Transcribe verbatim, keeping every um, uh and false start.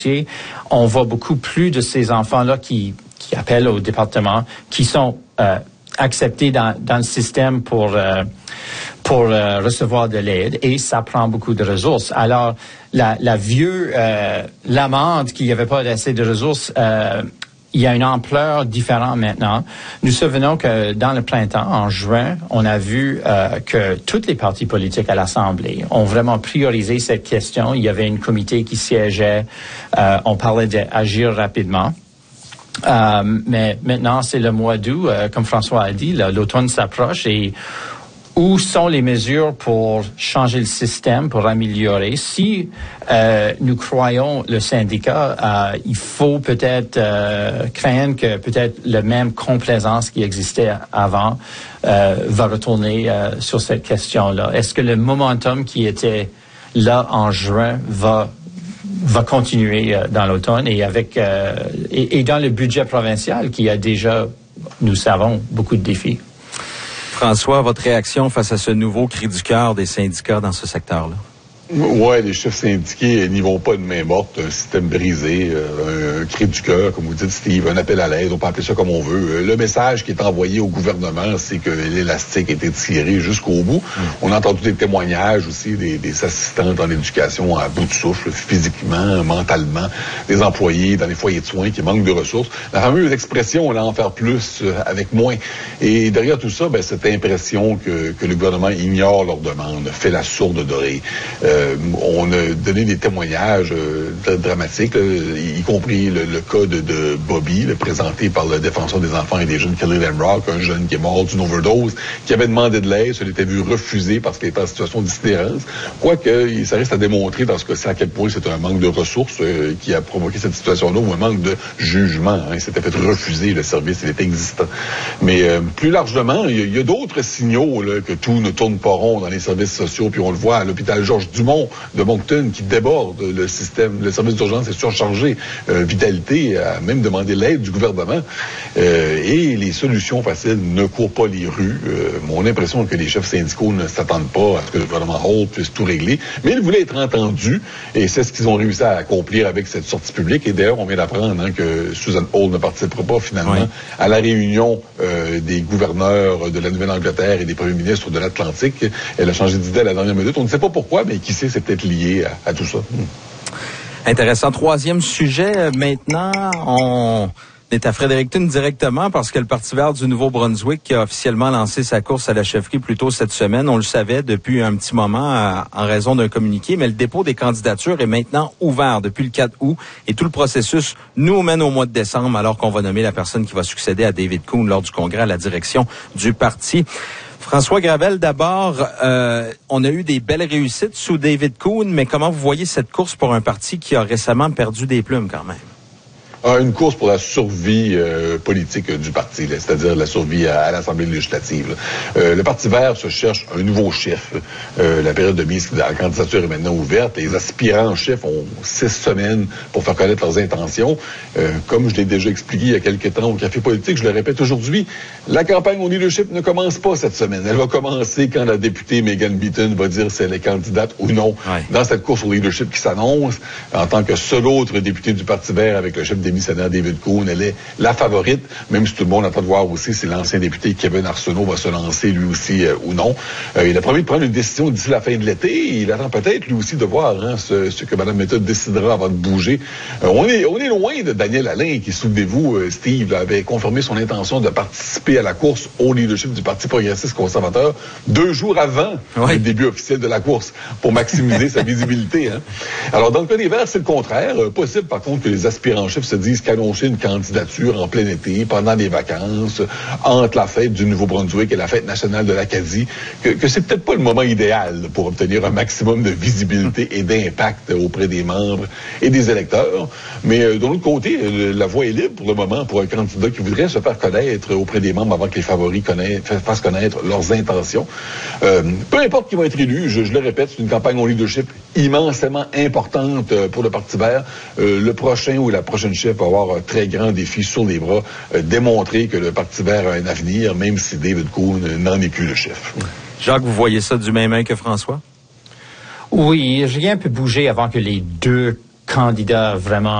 On voit beaucoup plus de ces enfants-là qui, qui appellent au département, qui sont euh, acceptés dans, dans le système pour euh, pour euh, recevoir de l'aide, et ça prend beaucoup de ressources. Alors, la, la vieux euh, lamente qu'il n'y avait pas assez de ressources, euh, il y a une ampleur différente maintenant. Nous souvenons que dans le printemps, en juin, on a vu euh, que tous les partis politiques à l'Assemblée ont vraiment priorisé cette question. Il y avait un comité qui siégeait. Euh, on parlait d'agir rapidement. Euh, mais maintenant, c'est le mois d'août, euh, comme François a dit, là, l'automne s'approche, et où sont les mesures pour changer le système, pour améliorer? Si euh, nous croyons le syndicat, euh, il faut peut-être euh, craindre que peut-être la même complaisance qui existait avant euh, va retourner euh, sur cette question-là. Est-ce que le momentum qui était là en juin va va continuer euh, dans l'automne, et avec euh, et, et dans le budget provincial qui a déjà, nous savons, beaucoup de défis? François, votre réaction face à ce nouveau cri du cœur des syndicats dans ce secteur-là? Ouais, les chefs syndiqués n'y vont pas de main morte, un système brisé, euh, un cri du cœur, comme vous dites, Steve, un appel à l'aide, on peut appeler ça comme on veut. Le message qui est envoyé au gouvernement, c'est que l'élastique a été tiré jusqu'au bout. Mm. On a entendu des témoignages aussi des, des assistantes en éducation à bout de souffle, physiquement, mentalement, des employés dans les foyers de soins qui manquent de ressources. La fameuse expression, on va en faire plus avec moins. Et derrière tout ça, ben, cette impression que, que le gouvernement ignore leurs demandes, fait la sourde d'oreille. Euh, Euh, on a donné des témoignages euh, dramatiques, là, y compris le, le cas de, de Bobby, là, présenté par le défenseur des enfants et des jeunes Kelly Lamrock, un jeune qui est mort d'une overdose, qui avait demandé de l'aide, se l'était vu refuser parce qu'il était en situation d'itinérance. Quoique, ça reste à démontrer dans ce cas-ci à quel point c'est un manque de ressources euh, qui a provoqué cette situation-là, ou un manque de jugement. Hein. Il s'était fait refuser le service, il était existant. Mais euh, plus largement, il y a, a d'autres signaux là, que tout ne tourne pas rond dans les services sociaux, puis on le voit à l'hôpital Georges Dumont de Moncton qui déborde le système, le service d'urgence est surchargé. Euh, Vitalité a même demandé l'aide du gouvernement euh, et les solutions faciles ne courent pas les rues. Euh, mon impression est que les chefs syndicaux ne s'attendent pas à ce que le gouvernement Holt puisse tout régler, mais ils voulaient être entendus et c'est ce qu'ils ont réussi à accomplir avec cette sortie publique. Et d'ailleurs, on vient d'apprendre hein, que Susan Holt ne participera pas finalement oui. à la réunion euh, des gouverneurs de la Nouvelle-Angleterre et des premiers ministres de l'Atlantique. Elle a changé d'idée à la dernière minute. On ne sait pas pourquoi, mais qui sait, c'est peut-être lié à, à tout ça. Hmm. Intéressant. Troisième sujet, maintenant, on est à Fredericton directement parce que le Parti vert du Nouveau-Brunswick qui a officiellement lancé sa course à la chefferie plus tôt cette semaine. On le savait depuis un petit moment euh, en raison d'un communiqué, mais le dépôt des candidatures est maintenant ouvert depuis le quatre août et tout le processus nous mène au mois de décembre alors qu'on va nommer la personne qui va succéder à David Coon lors du congrès à la direction du parti. François Gravel, d'abord, euh, on a eu des belles réussites sous David Coon, mais comment vous voyez cette course pour un parti qui a récemment perdu des plumes quand même? Ah, une course pour la survie euh, politique euh, du parti, là, c'est-à-dire la survie à, à l'Assemblée législative. Euh, le Parti vert se cherche un nouveau chef. Euh, la période de mise à la candidature est maintenant ouverte. Les aspirants chefs ont six semaines pour faire connaître leurs intentions. Euh, comme je l'ai déjà expliqué il y a quelques temps au Café politique, je le répète aujourd'hui, la campagne au leadership ne commence pas cette semaine. Elle va commencer quand la députée Megan Beaton va dire si elle est candidate ou non ouais. dans cette course au leadership qui s'annonce. En tant que seul autre député du Parti vert avec le chef des démissionnaire David Coon, elle est la favorite, même si tout le monde attend de voir aussi si l'ancien député Kevin Arsenault va se lancer lui aussi euh, ou non. Euh, il a promis de prendre une décision d'ici la fin de l'été. Il attend peut-être lui aussi de voir hein, ce, ce que Mme Méthode décidera avant de bouger. Euh, on est on est loin de Daniel Alain qui, souvenez-vous, euh, Steve là, avait confirmé son intention de participer à la course au leadership du Parti progressiste conservateur deux jours avant oui. le début officiel de la course pour maximiser sa visibilité. Hein. Alors, dans le cas des Verts, c'est le contraire. Euh, possible, par contre, que les aspirants chefs se disent qu'annoncer une candidature en plein été, pendant les vacances, entre la fête du Nouveau-Brunswick et la fête nationale de l'Acadie, que, que c'est peut-être pas le moment idéal pour obtenir un maximum de visibilité et d'impact auprès des membres et des électeurs. Mais euh, de l'autre côté, euh, la voie est libre pour le moment pour un candidat qui voudrait se faire connaître auprès des membres avant que les favoris connaissent, fassent connaître leurs intentions. Euh, peu importe qui va être élu, je, je le répète, c'est une campagne au leadership immensément importante pour le Parti vert. Euh, le prochain ou la prochaine chef va avoir un très grand défi sur les bras, euh, démontrer que le Parti vert a un avenir, même si David Coon n'en est plus le chef. Jacques, vous voyez ça du même œil que François? Oui, rien peut bouger avant que les deux candidat vraiment